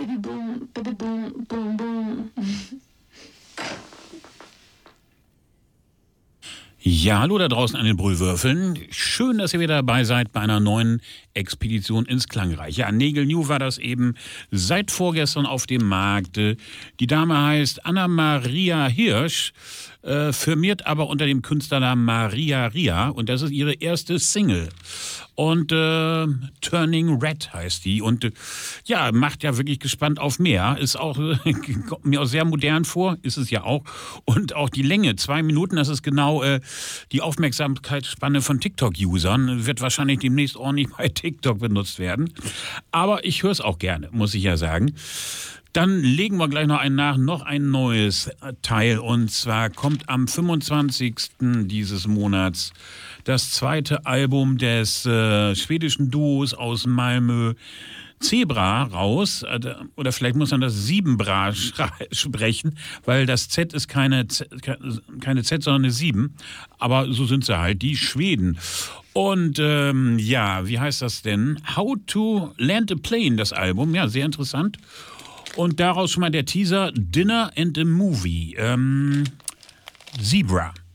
Baby boom, boom, boom. Ja, hallo da draußen an den Brüllwürfeln. Schön, dass ihr wieder dabei seid bei einer neuen Expedition ins Klangreich. Ja, Nägel New war das eben seit vorgestern auf dem Markt. Die Dame heißt Anna-Maria Hirsch, firmiert aber unter dem Künstlernamen Maria Ria und das ist ihre erste Single. Und Turning Red heißt die und ja, macht ja wirklich gespannt auf mehr. Ist auch, kommt mir auch sehr modern vor, ist es ja auch. Und auch die Länge, 2 Minuten, das ist genau die Aufmerksamkeitsspanne von TikTok-Usern. Wird wahrscheinlich demnächst ordentlich bei TikTok benutzt werden. Aber ich höre es auch gerne, muss ich ja sagen. Dann legen wir gleich noch einen nach, noch ein neues Teil. Und zwar kommt am 25. dieses Monats das zweite Album des schwedischen Duos aus Malmö, Zebra, raus. Oder vielleicht muss man das Siebenbra sprechen, weil das Z ist keine Z, sondern eine 7. Aber so sind sie halt, die Schweden. Und ja, wie heißt das denn? How to Land a Plane, das Album. Ja, sehr interessant. Und daraus schon mal der Teaser Dinner and a Movie. Zebra.